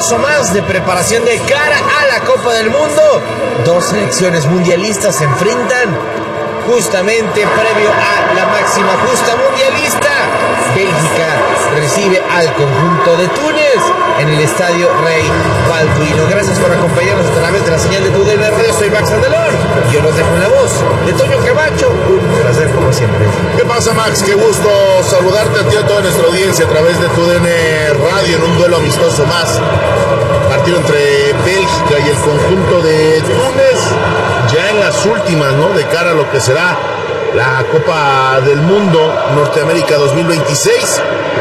amistoso más de preparación de cara a la Copa del Mundo. Dos selecciones mundialistas se enfrentan justamente previo a la máxima justa mundialista. Bélgica recibe al conjunto de Túnez en el Estadio Rey Balduino. Gracias por acompañarnos a través de la señal de TUDN Radio. Soy Max Andalón. Yo los dejo en la voz de Toño Camacho. Un placer como siempre. ¿Qué pasa, Max? Qué gusto saludarte a ti y a toda nuestra audiencia a través de TUDN Radio en un duelo amistoso más. Partido entre Bélgica y el conjunto de Túnez, ya en las últimas, ¿no? De cara a lo que será la Copa del Mundo Norteamérica 2026.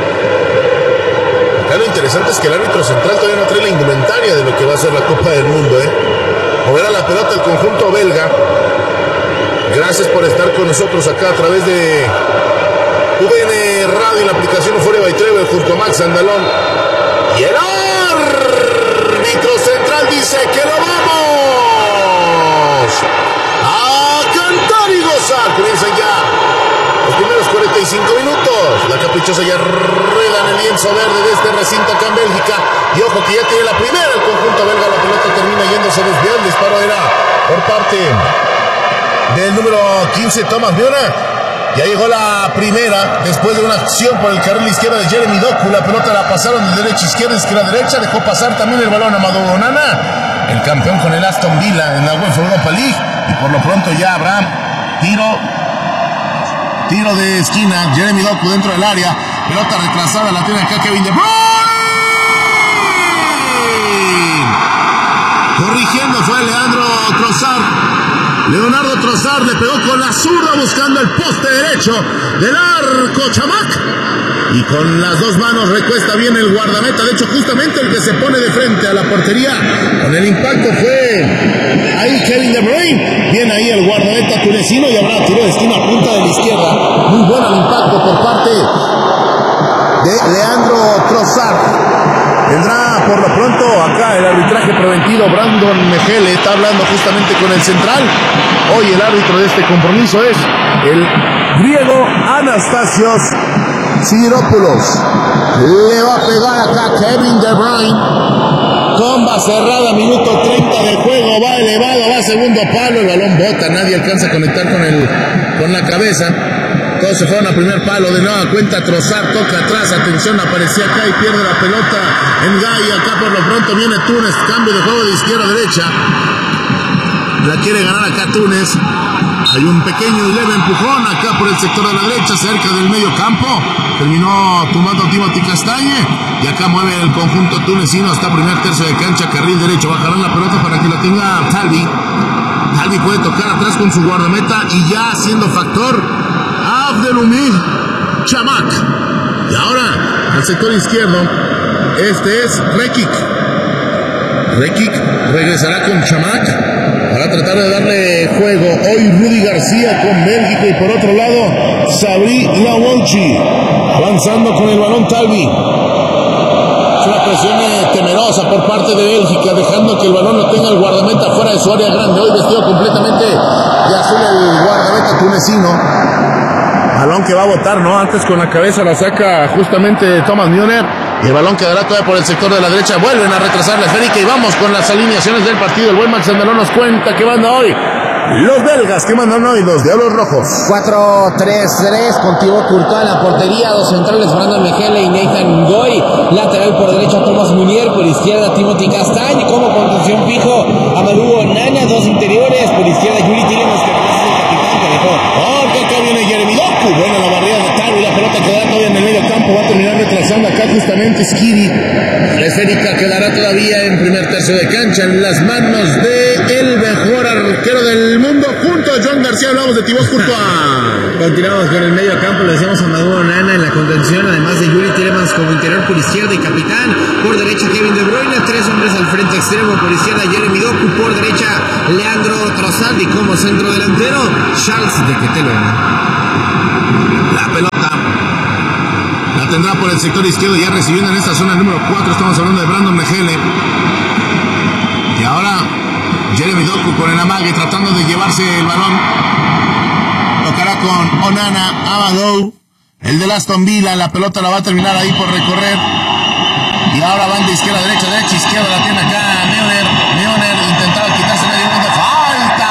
Acá lo interesante es que el árbitro central todavía no trae la indumentaria de lo que va a ser la Copa del Mundo, Moverá la pelota el conjunto belga. Gracias por estar con nosotros acá a través de TUDN Radio y la aplicación Euforia by Travel junto a Max Andalón. Y el árbitro central dice que lo vamos a cantar y gozar. Comienzan ya los primeros 45 minutos. La caprichosa ya rueda en el lienzo verde de este recinto acá en Bélgica. Y ojo que ya tiene la primera el conjunto belga. La pelota termina yéndose desviada. El disparo era por parte del número 15, Thomas Müller. Ya llegó la primera, después de una acción por el carril izquierdo de Jeremy Doku. La pelota la pasaron de derecha a izquierda, izquierda a derecha. Dejó pasar también el balón a Amadou Onana, el campeón con el Aston Villa en la UEFA Europa League. Y por lo pronto ya habrá tiro de esquina. Jeremy Doku dentro del área. Pelota retrasada, la tiene acá Kevin De Bruyne. Corrigiendo fue Leonardo Trossard le pegó con la zurda buscando el poste derecho del arco Chamac. Y con las dos manos recuesta bien el guardameta. De hecho, justamente el que se pone de frente a la portería con el impacto fue ahí Kevin De Bruyne. Bien ahí el guardameta tunecino y habrá tiro de esquina a punta de la izquierda. Muy bueno el impacto por parte de Leandro Trossard. Vendrá por lo pronto acá el arbitraje preventivo. Brandon Mejele está hablando justamente con el central. Hoy el árbitro de este compromiso es el griego Anastasios Sidiropoulos. Le va a pegar acá Kevin De Bruyne. Comba cerrada, minuto 30 del juego. Va elevado, va a segundo palo. El balón bota, nadie alcanza a conectar con la cabeza. Todos se fueron a primer palo, de nueva cuenta Trossard toca atrás, atención, aparecía acá y pierde la pelota en Gay. Acá por lo pronto viene Túnez, cambio de juego de izquierda a derecha. La quiere ganar acá Túnez. Hay un pequeño y leve empujón acá por el sector de la derecha, cerca del medio campo. Terminó tumbando Timothy Castagne. Y acá mueve el conjunto tunecino hasta primer tercio de cancha, carril derecho. Bajarán la pelota para que la tenga Talbi. Talbi puede tocar atrás con su guardameta y ya haciendo factor Abdelumid Chamac. Y ahora al sector izquierdo, este es Rekik. Rekik regresará con Chamac para tratar de darle juego. Hoy Rudy García con Bélgica y por otro lado Sabri Lawouchi avanzando con el balón Talbi. Es una presión temerosa por parte de Bélgica, dejando que el balón lo tenga el guardameta fuera de su área grande. Hoy vestido completamente de azul el guardameta tunecino. Balón que va a botar, ¿no? Antes con la cabeza la saca justamente Thomas Müller. Y el balón quedará todavía por el sector de la derecha. Vuelven a retrasar la esférica y vamos con las alineaciones del partido. El buen Max Andalón nos cuenta que manda hoy los belgas, que mandan hoy los Diablos Rojos. 4-3-3 con Thibaut Courtois en la portería. Dos centrales, Brandon Mejele y Nathan Ngoy. Lateral por derecha Thomas Munier, por izquierda Timothy Castagne. Como contención fijo Amadou Onana. Dos interiores, por izquierda Yuri Tielemans, que es el capitán que dejó. Oh, que acá viene Jeremy Doku. Bueno, la barrera de Talbi, la pelota quedará todavía en el medio campo. Va a terminar retrasando acá justamente Skiri. La esférica quedará todavía en primer tercio de cancha en las manos de el mejor arquero del mundo. Junto a Joan García hablamos de Thibaut Courtois. Continuamos con el medio campo. Le decíamos a Amadou Onana en la contención, además de Yuri Tielemans como interior por izquierda y capitán. Por derecha Kevin De Bruyne. Tres hombres al frente extremo. Por izquierda Jeremy Doku. Por derecha Leandro Trossard. Y como centro delantero Charles de Ketelaere. La pelota la tendrá por el sector izquierdo, ya recibiendo en esta zona el número 4. Estamos hablando de Brandon Mejele. Y ahora Jeremy Doku con el amague tratando de llevarse el balón. Tocará con Onana, Amadou, el del Aston Villa. La pelota la va a terminar ahí por recorrer. Y ahora van de izquierda a derecha, izquierda, la tiene acá Neuner intentaba quitarse medio mundo. ¡Falta!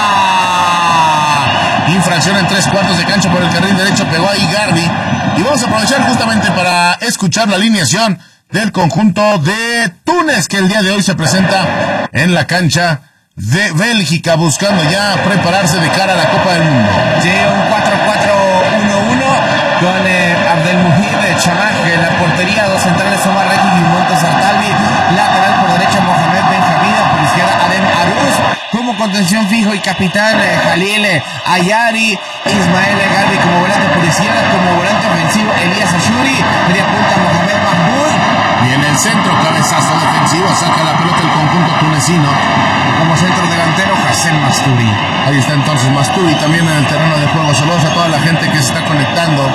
Infracción en 3/4 de cancha por el carril derecho, pegó ahí Garbi. Y vamos a aprovechar justamente para escuchar la alineación del conjunto de Túnez, que el día de hoy se presenta en la cancha de Bélgica, buscando ya prepararse de cara a la Copa del Mundo. Sí, un 4-4-1-1 con Abdelmujid Chamak en la portería, dos centrales Omar Rekic y Montes Artalvi, lateral por derecha Mohamed Benjamida, por izquierda Adem Aruz, como contención fijo y capitán Jalil Ayari, Ismael Garbi como volante por izquierda, como volante ofensivo Elías Ashuri, media punta Mohamed Mahmoud. Y en el centro, cabezazo defensivo, saca la pelota el conjunto tunecino. Como centro delantero, Hassem Masturi. Ahí está entonces Masturi también en el terreno de juego. Saludos a toda la gente que se está conectando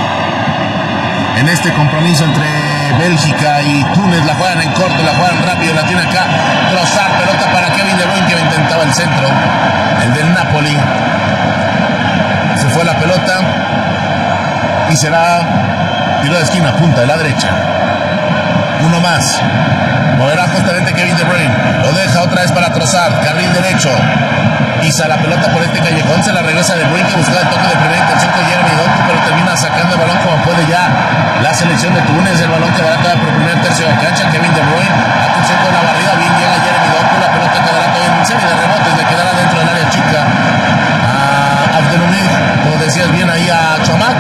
en este compromiso entre Bélgica y Túnez. La juegan en corto, la juegan rápido, la tiene acá Trossard, pelota para Kevin De Bruyne, que intentaba el centro, el del Napoli. Se fue la pelota y será tiro de esquina, punta de la derecha. Uno más. Moverá justamente Kevin De Bruyne. Lo deja otra vez para Trossard. Carril derecho. Pisa la pelota por este callejón. Se la regresa De Bruyne, que buscaba el toque de primera intención con Jeremy Doku, pero termina sacando el balón como puede ya la selección de Túnez. El balón que va a quedar por el primer tercio de cancha. Kevin De Bruyne. Atención con la barrida. Bien llega Jeremy Doku. La pelota quedará todavía en serie de rebotes. Le quedará dentro del área chica a Abdelmujid, como decías bien ahí, a Chamak.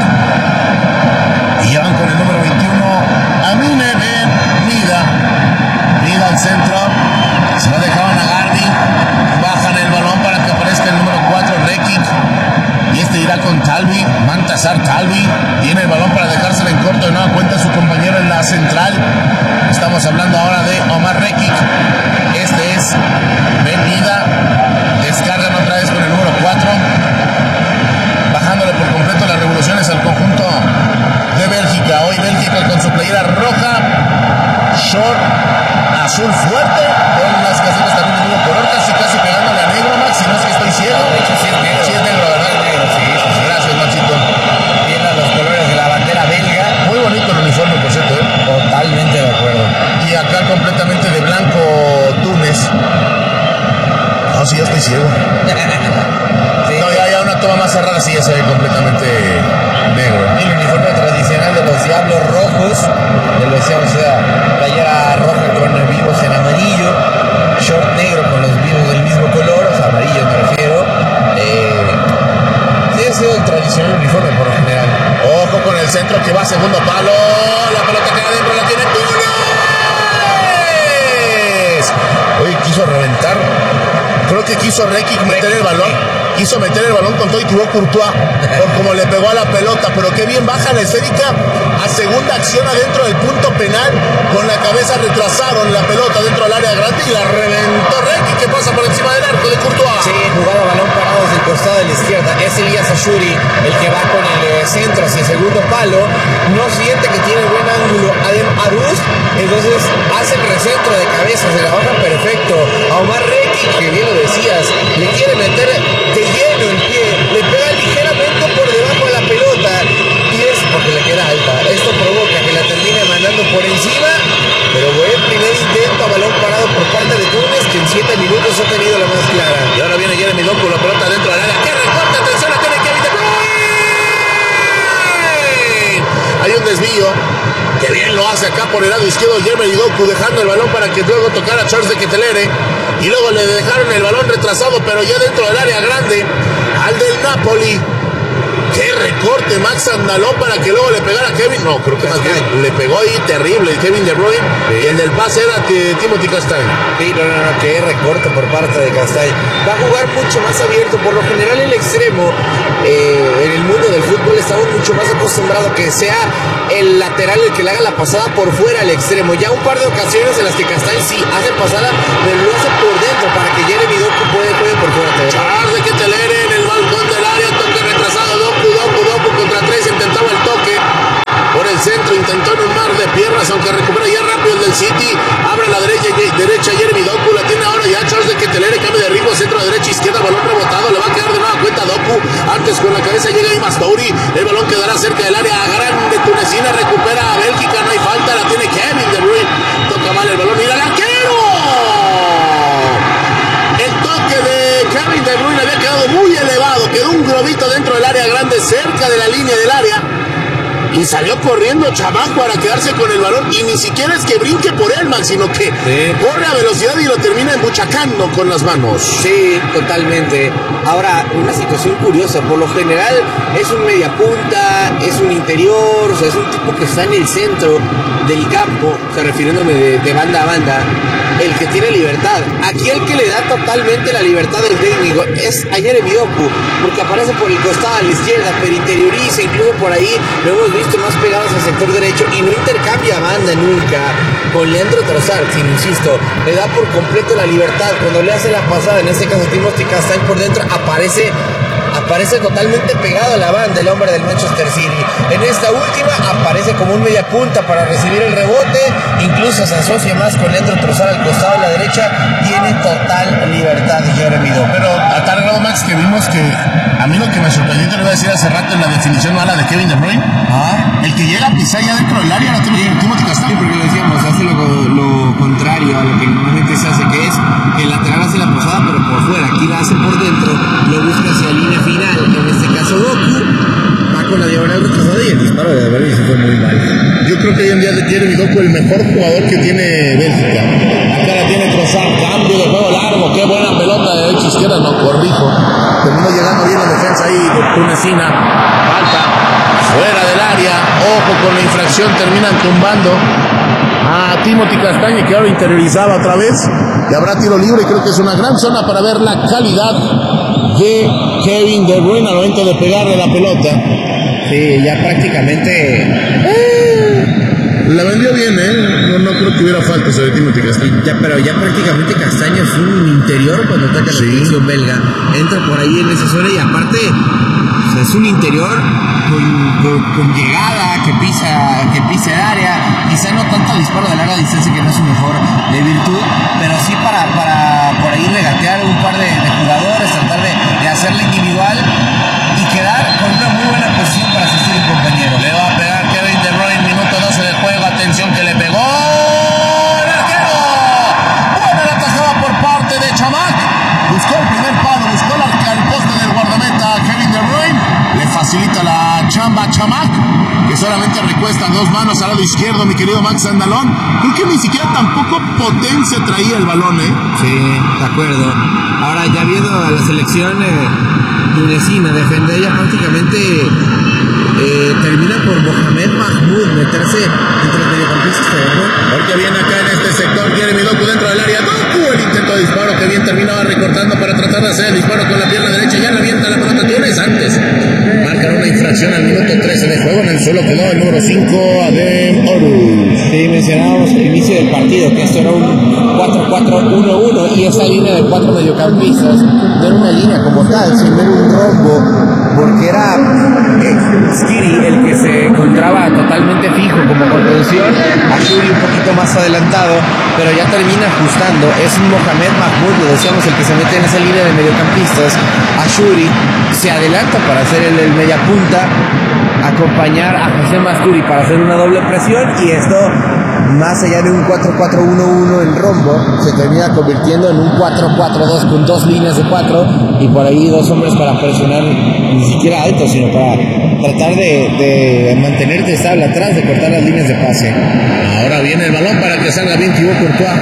Y ya van con el número 21. Amine Ben Mida al centro, se lo dejaban a Garbi, bajan el balón para que aparezca el número 4, Rekic, y este irá con Talvi, Mantasar Talvi, tiene el balón para dejárselo en corto de nueva cuenta a su compañero en la central. Estamos hablando ahora de Omar Rekic, este es Ben Mida, descargan otra vez con el número 4, bajándole por completo las revoluciones al conjunto de Bélgica. Hoy Bélgica con su playera roja, short azul fuerte, con las casitas también de mismo color, casi pegándole a negro, Max, si no es que estoy ciego. De hecho, sí es negro. Sí es negro, ¿verdad? Negro, sí. Gracias, Maxito. Tiene los colores de la bandera belga. Muy bonito el uniforme, por cierto, ¿eh? Totalmente de acuerdo. Y acá completamente de blanco Túnez. No, sí, ya estoy ciego. Sí. No, ya una toma más cerrada, sí, ya se ve completamente negro. El uniforme tradicional de los Diablos Rojos, o sea, playera roja con vivos en amarillo, short negro con los vivos del mismo color, o sea, amarillo me refiero. Sí, ha sido el tradicional uniforme por lo general. Ojo con el centro que va a segundo palo. La pelota queda adentro, la tiene Túnez. Oye, quiso reventar. Creo que quiso Rekic meter el balón. Quiso meter el balón con todo y tuvo Courtois por como le pegó a la pelota, pero qué bien baja la esférica a segunda acción adentro del punto penal, con la cabeza retrasaron la pelota dentro del área grande y la reventó Rekic, que pasa por encima del arco de Courtois. Sí, jugaba balón parado desde el costado de la izquierda. Es Elías Ashuri el que va con el centro hacia el segundo palo. No siente que tiene buen ángulo Adem Aruz, entonces hace el recentro de cabeza, se la baja perfecto a Omar Rekic, que bien lo decías, le quiere meter de lleno el pie, le pega ligeramente por debajo de la pelota y es porque le queda alta. Esto provoca que la termine mandando por encima, pero buen primer intento a balón parado por parte de Túnez, que en 7 minutos ha tenido la más clara. Y ahora viene Jeremy Doku, la pelota dentro del área. ¡Qué recorte! ¡Atención! La tiene Kevin De Bruyne. Hay un desvío. Que bien lo hace acá por el lado izquierdo Jeremy Doku, dejando el balón para que luego tocara a Charles de Ketelere. Y luego le dejaron el balón retrasado, pero ya dentro del área grande, al del Napoli. ¡Qué recorte! Max Andaló para que luego le pegara a Kevin. No, creo que más bien le pegó ahí terrible Kevin De Bruyne. Sí. Y el del pase era que Timothy Castagne. Sí, no, qué recorte por parte de Castagne. Va a jugar mucho más abierto. Por lo general el extremo en el mundo del fútbol estamos mucho más acostumbrados que sea el lateral el que le haga la pasada por fuera al extremo. Ya un par de ocasiones en las que Castagne sí hace pasada, pero lo hace por dentro para que Jeremy Doku puede por fuera. Charles de Ketelere en el balcón del área, toque retrasado, Doku contra 3, intentaba el toque por el centro, intentó en un mar de piernas, aunque recupera ya rápido el del City, abre a la derecha Jeremy Doku, la tiene ahora ya Charles de Ketelere, cambio de ritmo, centro, derecha, izquierda, balón rebotado, le va a quedar de nueva cuenta Doku, antes con la cabeza llega ahí Masturi, el balón quedará cerca del área grande tunecina, recupera a Bélgica, no hay falta, la tiene Kevin De Bruyne, toca mal el balón globito dentro del área grande, cerca de la línea del área. Y salió corriendo Chamak para quedarse con el balón. Y ni siquiera es que brinque por él, Max, sino que corre a velocidad y lo termina embuchacando con las manos. Sí, totalmente. Ahora, una situación curiosa. Por lo general es un mediapunta, es un interior, o sea, es un tipo que está en el centro del campo, o sea, refiriéndome de banda a banda, el que tiene libertad. Aquí el que le da totalmente la libertad del técnico es a Jeremy Doku, porque aparece por el costado a la izquierda, pero interioriza, incluso por ahí lo hemos visto más pegados al sector derecho y no intercambia banda nunca con Leandro Trossard, sino, insisto, le da por completo la libertad. Cuando le hace la pasada, en este caso Timothy Castagne por dentro, aparece totalmente pegado a la banda el hombre del Manchester City. En esta última aparece como un media punta para recibir el rebote, incluso se asocia más con Leandro Trossard al costado de la derecha. Tiene total libertad Jeremy Doku. Pero a tal grado, Max, que vimos que a mí lo que me sorprendió, te lo iba a decir hace rato en la definición mala de Kevin De Bruyne, el que llega a pisar ya dentro del área, Timothy Castagne. Sí, porque lo decíamos, hace lo contrario a lo que normalmente se hace, que es que el lateral hace la posada pero por fuera. Aquí la hace por dentro, lo busca hacia la línea final. En este caso Doku va con la diagonal rechazada y el disparo de Berlín se fue muy mal. Yo creo que hoy en día de Jeremy Doku el mejor jugador que tiene Bélgica. Acá la tiene Trossard, cambio de juego largo, qué buena pelota de derecha izquierda, no corrijo. Terminó llegando bien la defensa ahí de tunecina. Falta fuera del área, ojo con la infracción, terminan tumbando a Timothy Castagne, que ahora interiorizaba otra vez, y habrá tiro libre. Y creo que es una gran zona para ver la calidad de Kevin De Bruyne al momento de pegarle la pelota. Sí, ya prácticamente la vendió bien, no creo que hubiera falta sobre Timothy Castagne. pero ya prácticamente Castagne es un interior cuando ataca la selección belga. Entra por ahí en esa zona y aparte, o sea, es un interior con llegada, que pisa el área. Quizá no tanto el disparo de larga distancia, que no es su mejor de virtud, pero sí para por ahí regatear un par de jugadores, tratar de hacerle individual y quedar con una muy buena posición para asistir a un compañero. Le va a pegar Kevin De Bruyne, minuto 12 de juego, atención que le pegó el arquero. Buena la tajada por parte de Chamak. Buscó el primer palo, buscó el poste del guardameta Kevin De Bruyne. Le facilita la chamba a Chamak, que solamente recuestan dos manos al lado izquierdo, mi querido Max Andalón. Creo que ni siquiera tampoco potencia traía el balón, Sí, de acuerdo. Ahora, ya viendo a la selección tunecina defender, ya prácticamente termina por Mohamed Mahmoud meterse entre los mediocampistas. Porque viene acá en este sector Jeremy Doku dentro del área. Doku, el intento de disparo que bien terminaba recortando para tratar de hacer el disparo con la pierna derecha. Ya la avienta la pelota. Túnez antes. Marcan una infracción al minuto 13 de juego. En el suelo quedó el número 5, Adem Orus. Sí, mencionábamos al inicio del partido que esto era un 4-4-1-1 y esa línea de 4 mediocampistas no era una línea como tal, sino era un rombo, porque era Skiri el que se encontraba totalmente fijo como contención, Ashuri un poquito más adelantado, pero ya termina ajustando. Es un Mohamed Mahmoud, lo decíamos, el que se mete en esa línea de mediocampistas. Ashuri se adelanta para hacer el mediapunta, acompañar a José Masturi para hacer una doble presión, y esto, más allá de un 4-4-1-1 en rombo, se termina convirtiendo en un 4-4-2 con dos líneas de 4 y por ahí dos hombres para presionar, ni siquiera alto, sino para tratar de mantenerte estable atrás, de cortar las líneas de pase. Ahora viene el balón para que salga bien Thibaut Courtois.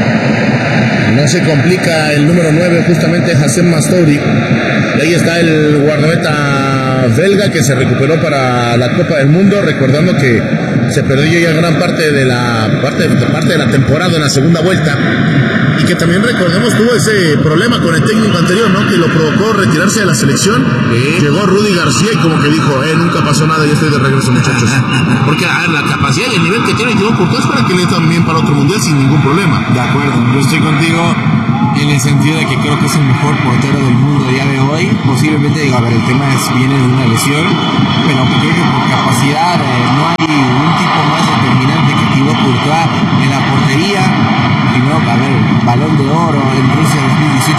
No se complica el número 9, justamente Hassem Mastouri. Y ahí está el guardameta belga que se recuperó para la Copa del Mundo, recordando que se perdió ya gran parte de la temporada en la segunda vuelta, y que también, recordemos, tuvo ese problema con el técnico anterior, ¿no? Que lo provocó retirarse de la selección. Llegó Rudy García y como que dijo, nunca pasó nada, ya estoy de regreso, muchachos. Porque a ver, la capacidad y el nivel que tiene Thibaut Courtois para que le dé también para otro mundial sin ningún problema. De acuerdo, yo estoy contigo en el sentido de que creo que es el mejor portero del mundo a día de hoy. Posiblemente, digo, a ver, el tema viene de una lesión, pero creo que por capacidad no hay un tipo más determinante que Thibaut Courtois en la portería. Primero, a ver, Balón de Oro en Rusia 2018,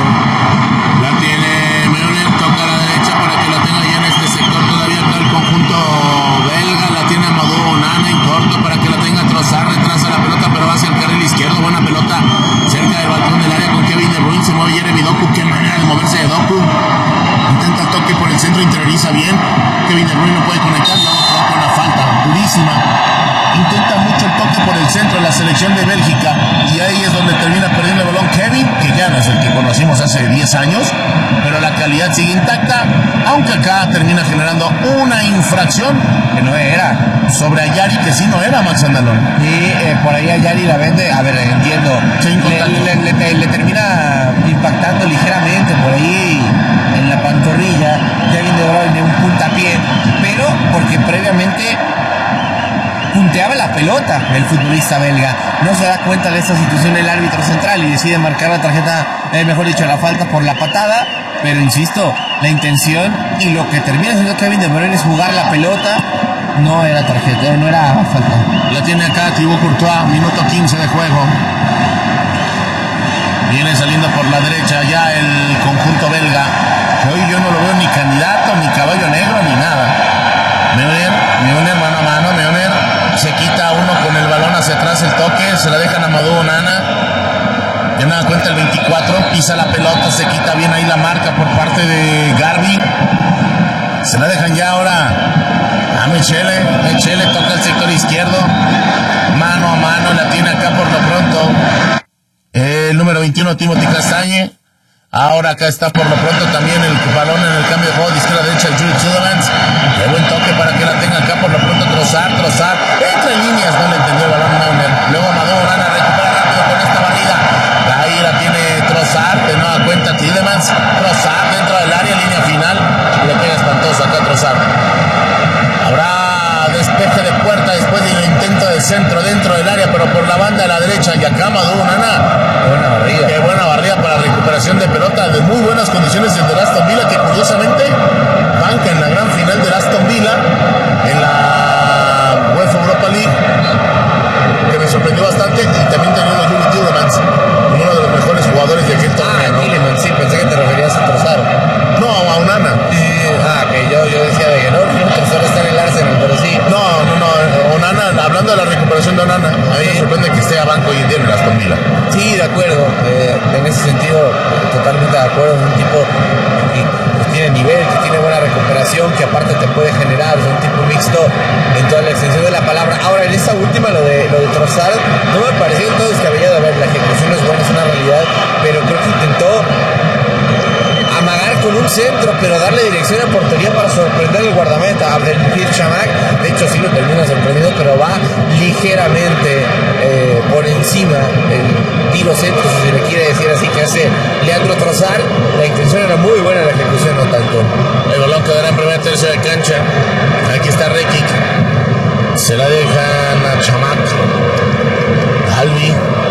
la tiene Meunier, toca a la derecha para que la tenga ya en este sector. Todavía está el conjunto belga, la tiene Amadou Onana en corto para que la tenga Trossard, retrasa la pelota pero va hacia el carril izquierdo. Buena pelota cerca del balcón del área con Kevin De Bruyne. Se mueve Jeremy Doku, qué manera de moverse de Doku. Intenta el toque por pasa bien. Kevin De Bruyne puede conectar, luego con una falta durísima. Intenta mucho el toque por el centro de la selección de Bélgica y ahí es donde termina perdiendo el balón Kevin, que ya no es el que conocimos hace 10 años, pero la calidad sigue intacta, aunque acá termina generando una infracción que no era sobre Ayari, que sí no era, Max Andalón. Y por ahí Ayari la vende, a ver, entiendo, le termina impactando ligeramente por ahí en la pantorrilla, Kevin De Bruyne un puntapié, pero porque previamente punteaba la pelota el futbolista belga. No se da cuenta de esta situación el árbitro central y decide marcar la tarjeta, mejor dicho, la falta por la patada. Pero insisto, la intención y lo que termina haciendo Kevin De Bruyne es jugar la pelota. No era tarjeta, no era falta. La tiene acá Thibaut Courtois, minuto 15 de juego. Viene saliendo por la derecha ya el conjunto belga, que hoy yo no lo veo ni candidato, ni caballo negro, ni nada. Neuner, mano a mano, Neuner se quita uno con el balón hacia atrás, el toque, se la dejan a Madou Onana. Ya nada cuenta el 24, pisa la pelota, se quita bien ahí la marca por parte de Garbi. Se la dejan ya ahora a Michele toca el sector izquierdo, mano a mano, la tiene acá por lo pronto el número 21, Timothy Castagne. Ahora acá está por lo pronto también el balón en el cambio de juego de izquierda a derecha, Jules Tielemans. Qué buen toque para que la tenga acá por lo pronto Trossard. Entra en líneas, no le entendió el balón Neuner. Luego Madou Onana recupera rápido con esta barrida. Ahí la tiene Trossard, de nueva cuenta Tielemans. Trossard dentro del área, línea final. Le pega espantoso acá Trossard. Habrá despeje de puerta después del intento de centro dentro del área, pero por la banda de la derecha. Y acá Madou Onana. Qué buena barrida para recuperación de pelota, de muy buenas condiciones el del Aston Villa, que curiosamente banca en la gran final del Aston Villa en la UEFA Europa League, que me sorprendió bastante, y también tenía a Jules Tielemans, uno de los mejores jugadores de aquel torneo. ¿No? Tielemans, sí, pensé que te referías a Trossard. No, a Onana. Que yo decía de que no, Trossard está en el Arsenal, pero sí. No, Onana, hablando de la recuperación de Onana, a mí me sorprende que esté a banco hoy en día en el Aston Villa. Sí, de acuerdo, en ese sentido, totalmente de acuerdo, es un tipo que pues, tiene nivel, que tiene buena recuperación, que aparte te puede generar, es un tipo mixto en toda la extensión de la palabra. Ahora, en esta última, lo de Trossard, no me pareció todo descabellado. A ver, la ejecución es buena, es una realidad, pero creo que intentó amagar con un centro, pero darle dirección a portería para sorprender al guardameta Abdelkir Chamakh. De hecho sí lo termina sorprendiendo, pero va ligeramente por encima el tiro centro, si se le quiere decir así, que hace Leandro Trossard. La intención era muy buena, la ejecución no tanto. El balón quedará en primer tercio de cancha. Aquí está Rekic, se la dejan a Chamakh. Albi.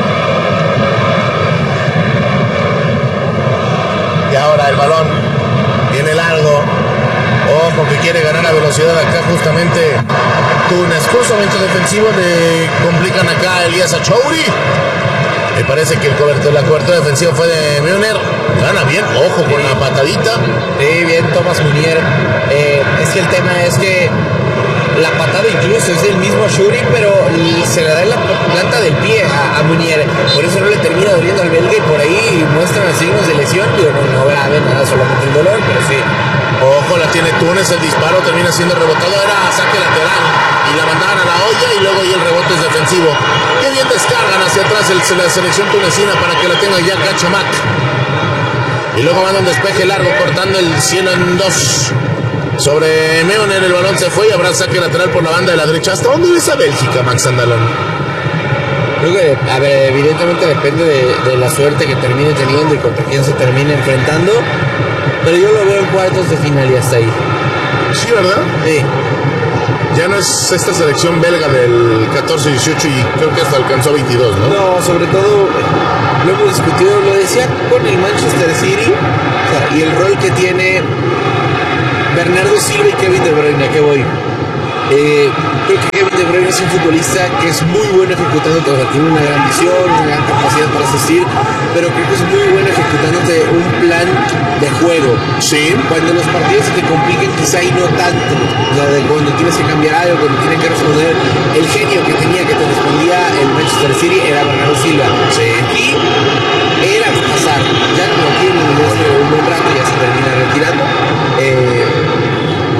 Y ahora el balón viene largo. Ojo que quiere ganar la velocidad acá justamente Túnez. Cruzamiento defensivo, le complican acá a Elías Achouri. Me parece que la cobertura defensiva fue de Neuner. Gana bien, ojo con la patadita. Sí, bien Thomas Munier. Es que el tema es que la patada incluso es del mismo Shuri, pero se le da en la planta del pie a Munier. Por eso no le termina doliendo al belga y por ahí muestran los signos de lesión. Digo, no grave, nada, solamente el dolor, pero sí. Ojo, la tiene Túnez, el disparo termina siendo rebotado, era saque lateral y la mandaban a la olla y luego ahí el rebote es defensivo. Qué bien descargan hacia atrás la selección tunecina para que la tenga ya Chamakh. Y luego manda un despeje largo cortando el cielo en dos. Sobre Neuner, el balón se fue y habrá saque lateral por la banda de la derecha. ¿Hasta dónde ves a Bélgica, Max Andalón? Creo que, a ver, evidentemente depende de la suerte que termine teniendo y contra quién se termine enfrentando. Pero yo lo veo en cuartos de final y hasta ahí. Sí, ¿verdad? Sí. Ya no es esta selección belga del 14-18 y creo que hasta alcanzó 22, ¿no? No, sobre todo lo hemos discutido, lo decía con el Manchester City, o sea, y el rol que tiene Bernardo Silva y Kevin De Bruyne. ¿A qué voy? Creo que Kevin De Bruyne es un futbolista que es muy bueno ejecutando, o sea, tiene una gran visión, una gran capacidad para asistir, pero creo que es muy bueno ejecutándote un plan de juego. Sí. Cuando los partidos se te compliquen, quizá y no tanto, o sea, de cuando tienes que cambiar algo, cuando tienes que responder, el genio que tenía, que te respondía el Manchester City era Bernardo Silva. Sí. Y era pasar, ya no lo tiene desde un buen rato, ya se termina retirando.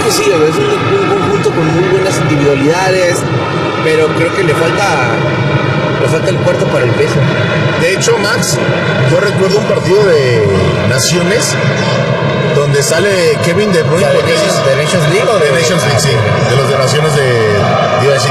que sí, es un conjunto con muy buenas individualidades, pero creo que le falta el cuarto para el peso. De hecho, Max, yo recuerdo un partido de Naciones donde sale Kevin De Bruyne. ¿De Nations League o de Nations League? Sí, de los de Naciones iba a decir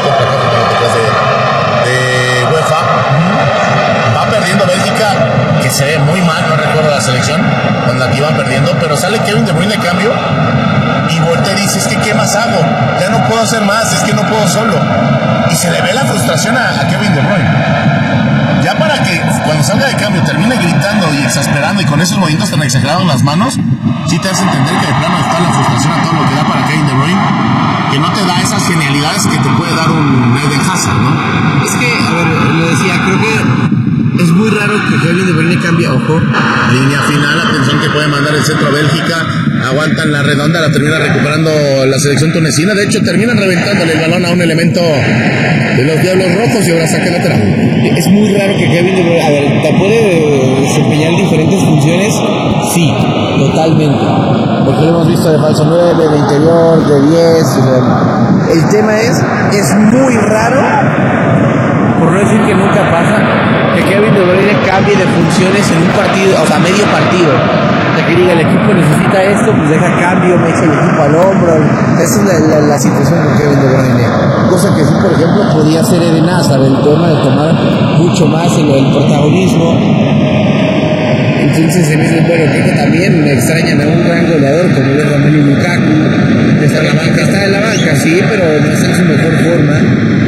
de UEFA. Va perdiendo Bélgica, que se ve muy mal, no recuerdo la selección, cuando aquí iban perdiendo, pero sale Kevin De Bruyne de cambio y voltea y dice, es que ¿qué más hago? Ya no puedo hacer más, es que no puedo solo. Y se le ve la frustración a Kevin De Bruyne. Ya para que cuando salga de cambio termine gritando y exasperando y con esos movimientos tan exagerados en las manos, sí te hace entender que de plano está la frustración a todo lo que da para Kevin De Bruyne, que no te da esas genialidades que te puede dar un Eden Hazard, ¿no? Es que, a ver, lo decía, creo que es muy raro que Kevin De Bruyne cambie, ojo. Línea final, atención que puede mandar el centro a Bélgica, aguantan la redonda, la termina recuperando la selección tunecina, de hecho terminan reventándole el balón a un elemento de los Diablos Rojos y ahora saque lateral. Es muy raro que Kevin De Bruyne, a ver, ¿te puede desempeñar diferentes funciones? Sí, totalmente. Porque lo hemos visto de falso 9, de interior, de 10. El tema es muy raro, por no decir que nunca pasa, que Kevin De Bruyne cambie de funciones en un partido, o sea, medio partido. De que diga, el equipo necesita esto, pues deja cambio, me echa el equipo al hombro. Esa es la situación con Kevin De Bruyne. Cosa que sí, por ejemplo, podía ser Eden Hazard, el tema de tomar mucho más el protagonismo. Entonces se me dice, bueno, creo que también me extrañan a un gran goleador como es Romelu Lukaku. Está en la banca, sí, pero no está en su mejor forma.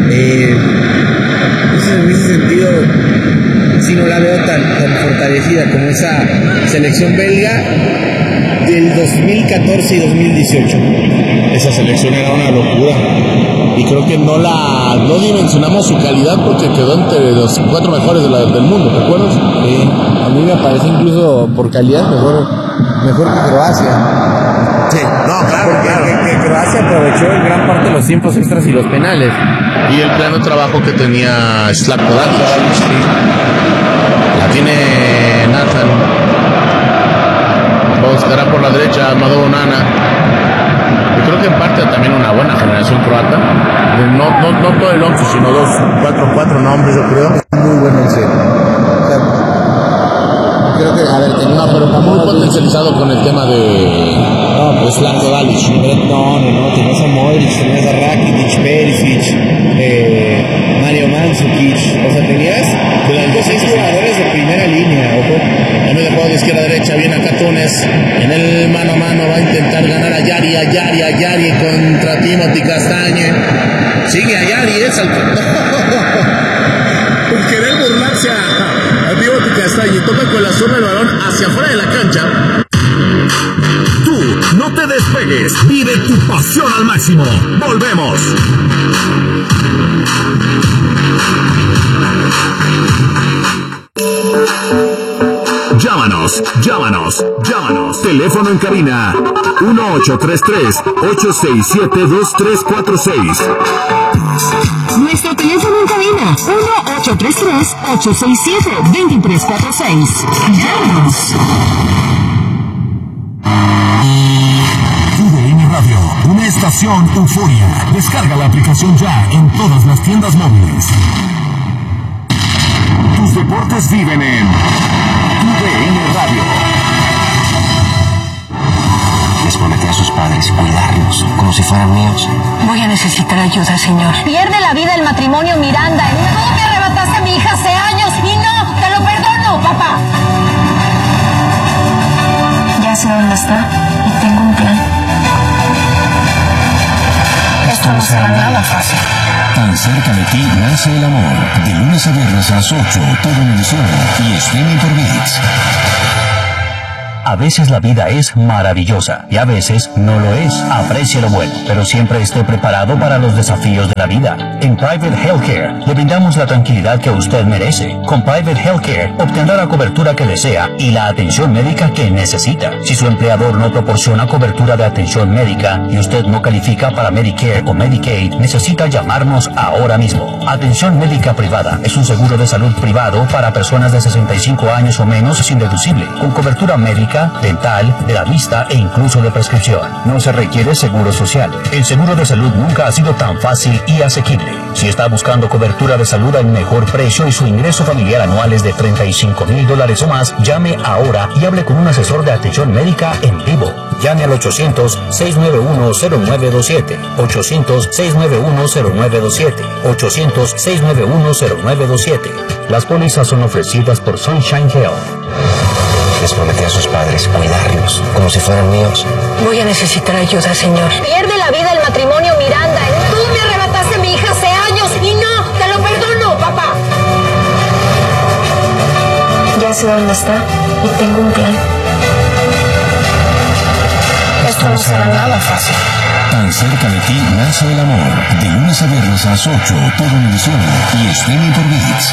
En ese sentido, si no la veo tan fortalecida como esa selección belga del 2014 y 2018. Esa selección era una locura y creo que no dimensionamos su calidad porque quedó entre los 4 mejores del mundo, ¿te acuerdas? A mí me parece incluso por calidad mejor que Croacia. Sí, no, claro, que Croacia aprovechó en gran parte los tiempos extras y los penales. Y el plano trabajo que tenía Zlatko Dalic. La tiene Nathan. Buscará por la derecha Amadou Onana. Yo creo que en parte también una buena generación croata. No todo el 11, sino 4 nombres, yo creo. Muy buen 11. Creo que, a ver, tenía muy potencializado con el tema de Zlatko Dalic. No, tenías a Modric, tenías a Rakitic, Perisic, Mario Mandzukic, o sea, tenías 6 jugadores de primera línea, ojo. También de juego de izquierda a derecha, viene acá Túnez, en el mano a mano va a intentar ganar a Yari contra Timothy Castagne. Sigue a Yari, por querer burlarse a Timothy Castagne, toca con la zona del balón hacia afuera de la cancha. Tú no te despegues, vive tu pasión al máximo. Volvemos. Llámanos. Teléfono en cabina 1833-867-2346. Nuestro teléfono en cabina 1833-867-2346. Llámanos. TUDN Radio, una estación euforia. Descarga la aplicación ya en todas las tiendas móviles. Tus deportes viven en TUDN Radio. Les prometí a sus padres cuidarlos como si fueran míos. Voy a necesitar ayuda, señor. Pierde la vida el matrimonio Miranda. Tú me arrebataste a mi hija hace años y no, te lo perdono, papá. Ya sé dónde está y tengo un plan. Esto no será nada fácil. Tan cerca de ti nace el amor. De lunes a viernes a las 8, todo en emisión y streaming por ViX. A veces la vida es maravillosa y a veces no lo es. Aprecie lo bueno, pero siempre esté preparado para los desafíos de la vida. En Private Healthcare le brindamos la tranquilidad que usted merece. Con Private Healthcare obtendrá la cobertura que desea y la atención médica que necesita. Si su empleador no proporciona cobertura de atención médica y usted no califica para Medicare o Medicaid, necesita llamarnos ahora mismo. Atención médica privada es un seguro de salud privado para personas de 65 años o menos sin deducible, con cobertura médica médica, dental, de la vista e incluso de prescripción. No se requiere seguro social. El seguro de salud nunca ha sido tan fácil y asequible. Si está buscando cobertura de salud al mejor precio y su ingreso familiar anual es de $35,000 o más, llame ahora y hable con un asesor de atención médica en vivo. Llame al 800-691-0927, 800-691-0927, 800-691-0927. Las pólizas son ofrecidas por Sunshine Health. Les prometí a sus padres cuidarlos como si fueran míos. Voy a necesitar ayuda, señor. Pierde la vida el matrimonio Miranda. Tú me arrebataste a mi hija hace años y no, te lo perdono, papá. Ya sé dónde está y tengo un plan. Esto no será nada fácil. Tan cerca de ti nace el amor. De lunes a viernes a las 8, todo en Univisión y streaming por ViX.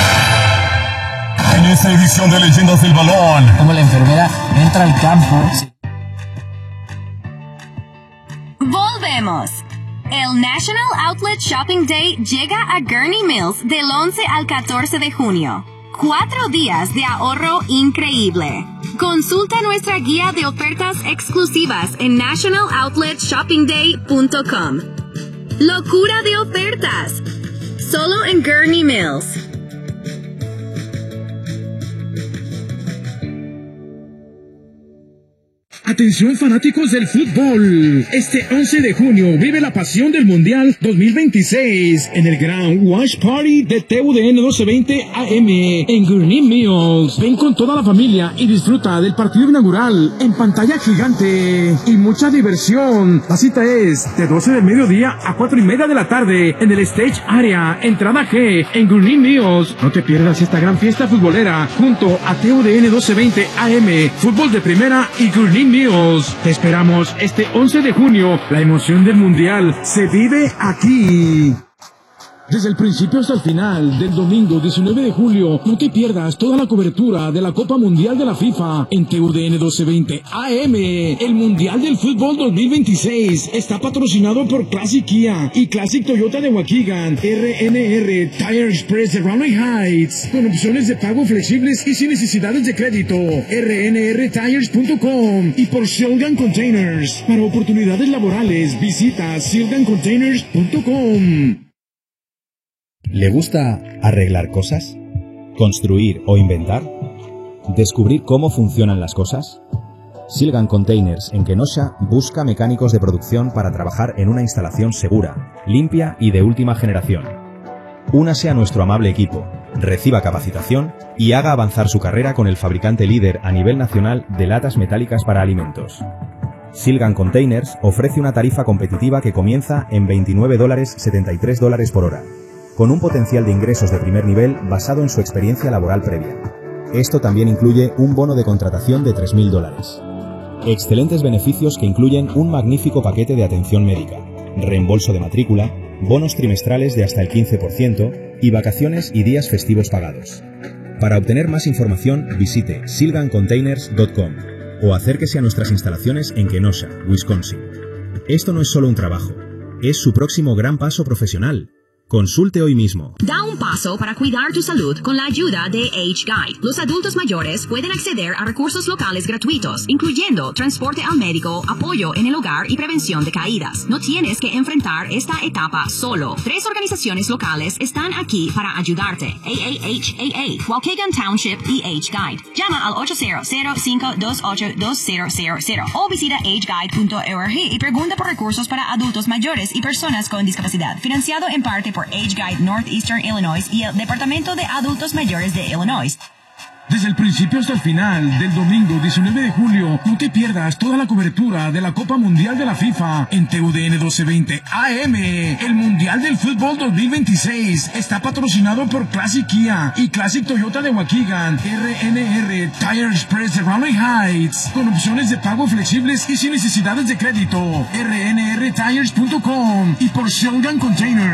En esta edición de Leyendas del Balón, como la enfermera entra al campo. Volvemos. El National Outlet Shopping Day llega a Gurnee Mills del 11 al 14 de junio. 4 días de ahorro increíble. Consulta nuestra guía de ofertas exclusivas en nationaloutlet.shoppingday.com. Locura de ofertas. Solo en Gurnee Mills. Atención fanáticos del fútbol, este 11 de junio vive la pasión del Mundial 2026 en el gran Watch Party de TUDN 1220 AM en Gurnee Mills. Ven con toda la familia y disfruta del partido inaugural en pantalla gigante y mucha diversión. La cita es de 12 del mediodía a 4:30 de la tarde en el Stage Area, entrada G en Gurnee Mills. No te pierdas esta gran fiesta futbolera junto a TUDN 1220 AM, fútbol de primera y Gurnee Mills. Te esperamos este 11 de junio. La emoción del Mundial se vive aquí. Desde el principio hasta el final del domingo 19 de julio, no te pierdas toda la cobertura de la Copa Mundial de la FIFA en TUDN 1220 AM. El Mundial del Fútbol 2026 está patrocinado por Classic Kia y Classic Toyota de Waukegan, RNR Tire Express de Raleigh Heights, con opciones de pago flexibles y sin necesidades de crédito, rnrtires.com, y por Silgan Containers. Para oportunidades laborales, visita silgancontainers.com. ¿Le gusta arreglar cosas? ¿Construir o inventar? ¿Descubrir cómo funcionan las cosas? Silgan Containers en Kenosha busca mecánicos de producción para trabajar en una instalación segura, limpia y de última generación. Únase a nuestro amable equipo, reciba capacitación y haga avanzar su carrera con el fabricante líder a nivel nacional de latas metálicas para alimentos. Silgan Containers ofrece una tarifa competitiva que comienza en $29.73 por hora, con un potencial de ingresos de primer nivel basado en su experiencia laboral previa. Esto también incluye un bono de contratación de $3,000. Excelentes beneficios que incluyen un magnífico paquete de atención médica, reembolso de matrícula, bonos trimestrales de hasta el 15% y vacaciones y días festivos pagados. Para obtener más información, visite silgancontainers.com o acérquese a nuestras instalaciones en Kenosha, Wisconsin. Esto no es solo un trabajo, es su próximo gran paso profesional. Consulte hoy mismo. Da un paso para cuidar tu salud con la ayuda de Age Guide. Los adultos mayores pueden acceder a recursos locales gratuitos, incluyendo transporte al médico, apoyo en el hogar y prevención de caídas. No tienes que enfrentar esta etapa solo. 3 organizaciones locales están aquí para ayudarte: AAHAA, Waukegan Township y Age Guide. Llama al 800-528-2000 o visita ageguide.org y pregunta por recursos para adultos mayores y personas con discapacidad. Financiado en parte por Age Guide Northeastern Illinois y el Departamento de Adultos Mayores de Illinois. Desde el principio hasta el final del domingo 19 de julio, no te pierdas toda la cobertura de la Copa Mundial de la FIFA en TUDN 1220 AM. El Mundial del Fútbol 2026 está patrocinado por Classic Kia y Classic Toyota de Waukegan, RNR Tire Express de Raleigh Heights, con opciones de pago flexibles y sin necesidades de crédito, rnrtires.com, y por Silgan Containers.